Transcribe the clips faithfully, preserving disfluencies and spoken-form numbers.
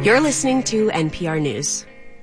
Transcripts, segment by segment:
You're listening to N P R News.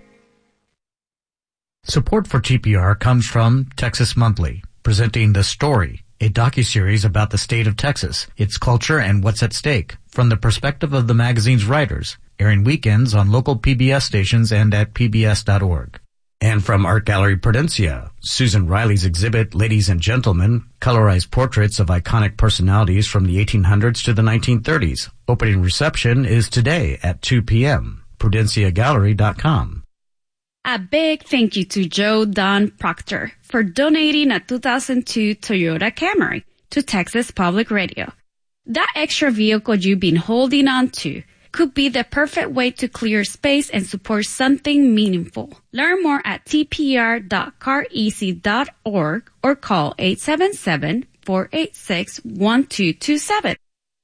Support for T P R comes from Texas Monthly, presenting The Story, a docuseries about the state of Texas, its culture, and what's at stake, from the perspective of the magazine's writers, airing weekends on local P B S stations and at P B S dot org. And from Art Gallery Prudencia, Susan Riley's exhibit, Ladies and Gentlemen, colorized portraits of iconic personalities from the eighteen hundreds to the nineteen thirties. Opening reception is today at two p.m. prudencia gallery dot com. A big thank you to Joe Don Proctor for donating a two thousand two Toyota Camry to Texas Public Radio. That extra vehicle you've been holding on to could be the perfect way to clear space and support something meaningful. Learn more at t p r dot car easy dot org or call eight seven seven, four eight six, one two two seven.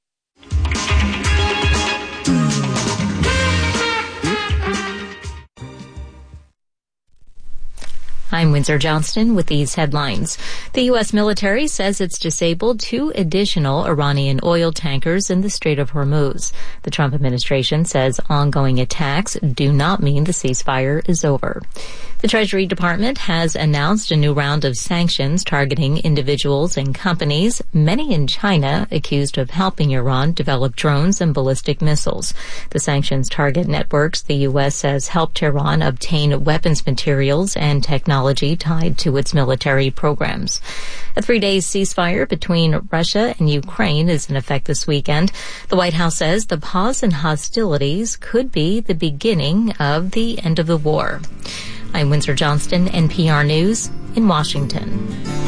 I'm Windsor Johnston with these headlines. The U S military says it's disabled two additional Iranian oil tankers in the Strait of Hormuz. The Trump administration says ongoing attacks do not mean the ceasefire is over. The Treasury Department has announced a new round of sanctions targeting individuals and companies, many in China, accused of helping Iran develop drones and ballistic missiles. The sanctions target networks the U S says helped Iran obtain weapons materials and technology tied to its military programs. A three-day ceasefire between Russia and Ukraine is in effect this weekend. The White House says the pause in hostilities could be the beginning of the end of the war. I'm Windsor Johnston, N P R News in Washington.